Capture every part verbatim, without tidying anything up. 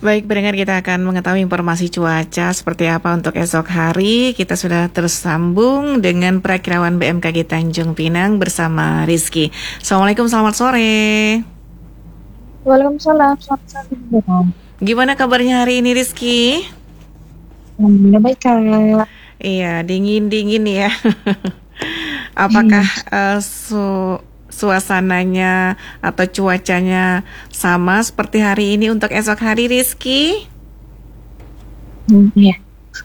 Baik, pendengar, kita akan mengetahui informasi cuaca seperti apa untuk esok hari. Kita sudah tersambung dengan Prakirawan B M K G Tanjung Pinang bersama Rizky. Assalamualaikum, selamat sore. Waalaikumsalam, selamat sore. Gimana kabarnya hari ini, Rizky? Alhamdulillah baik, Kak. Iya, dingin-dingin ya. Apakah uh, su suasananya atau cuacanya sama seperti hari ini untuk esok hari, Rizky? Hmm, iya.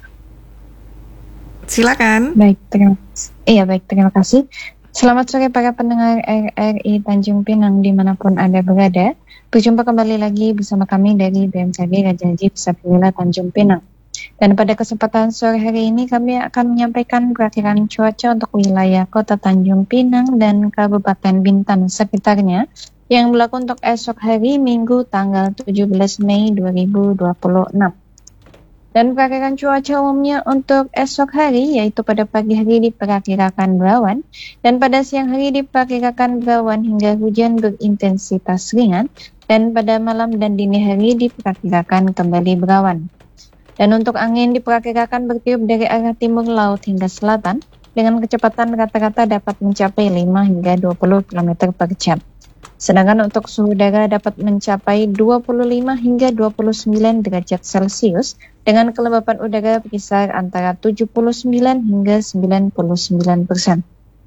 Silakan. Baik, terima kasih. Iya, baik, terima kasih. Selamat sore para pendengar R R I Tanjung Pinang dimanapun Anda berada. Berjumpa kembali lagi bersama kami dari B M K G Raja Haji Fisabilillah Tanjung Pinang. Dan pada kesempatan sore hari ini kami akan menyampaikan perakiran cuaca untuk wilayah Kota Tanjung Pinang dan Kabupaten Bintan sekitarnya yang berlaku untuk esok hari Minggu tanggal tujuh belas Mei dua ribu dua puluh enam. Dan perakiran cuaca umumnya untuk esok hari yaitu pada pagi hari diperkirakan berawan dan pada siang hari diperkirakan berawan hingga hujan berintensitas ringan dan pada malam dan dini hari diperkirakan kembali berawan. Dan untuk angin diperkirakan bertiup dari arah timur laut hingga selatan dengan kecepatan rata-rata dapat mencapai lima hingga dua puluh kilometer per jam. Sedangkan untuk suhu udara dapat mencapai dua puluh lima hingga dua puluh sembilan derajat Celcius dengan kelembapan udara berkisar antara tujuh puluh sembilan hingga sembilan puluh sembilan persen.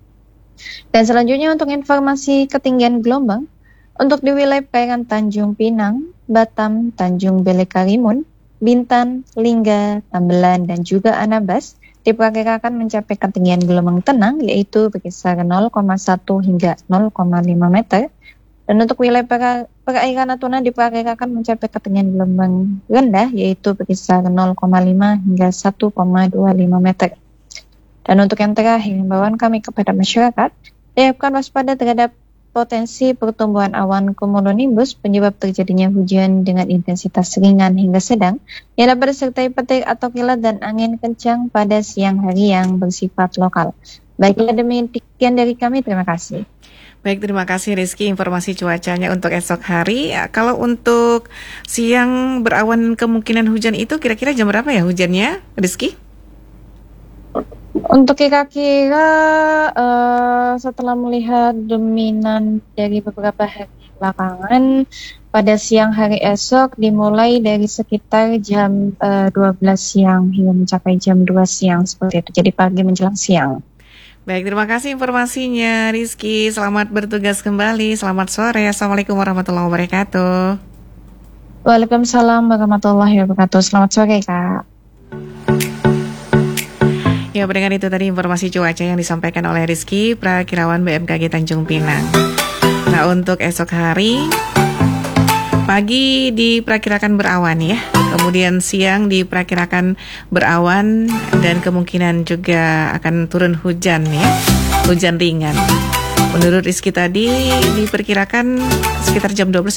Dan selanjutnya untuk informasi ketinggian gelombang, untuk di wilayah perairan Tanjung Pinang, Batam, Tanjung Balai Karimun, Bintan, Lingga, Tambelan, dan juga Anambas diperkirakan mencapai ketinggian gelombang tenang yaitu berkisar nol koma satu hingga nol koma lima meter. Dan untuk wilayah per- perairan Natuna diperkirakan mencapai ketinggian gelombang rendah yaitu berkisar nol koma lima hingga satu koma dua lima meter. Dan untuk yang terakhir, himbauan kami kepada masyarakat diharapkan waspada terhadap potensi pertumbuhan awan cumulonimbus penyebab terjadinya hujan dengan intensitas ringan hingga sedang yang dapat disertai petir atau kilat dan angin kencang pada siang hari yang bersifat lokal. Baiklah, demikian dari kami, terima kasih. Baik, terima kasih Rizky informasi cuacanya untuk esok hari. Ya, kalau untuk siang berawan kemungkinan hujan itu kira-kira jam berapa ya hujannya, Rizky? Untuk kira-kira uh, setelah melihat dominan dari beberapa hari belakangan, pada siang hari esok dimulai dari sekitar jam uh, dua belas siang hingga mencapai jam dua siang seperti itu. Jadi pagi menjelang siang. Baik, terima kasih informasinya Rizky. Selamat bertugas kembali. Selamat sore. Assalamualaikum warahmatullahi wabarakatuh. Waalaikumsalam warahmatullahi wabarakatuh. Selamat sore, Kak. Ya, pendengar, itu tadi informasi cuaca yang disampaikan oleh Rizky, Prakirawan B M K G Tanjung Pinang. Nah, untuk esok hari, pagi diperkirakan berawan ya, kemudian siang diperkirakan berawan dan kemungkinan juga akan turun hujan ya, hujan ringan. Menurut Rizky tadi diperkirakan sekitar jam dua belas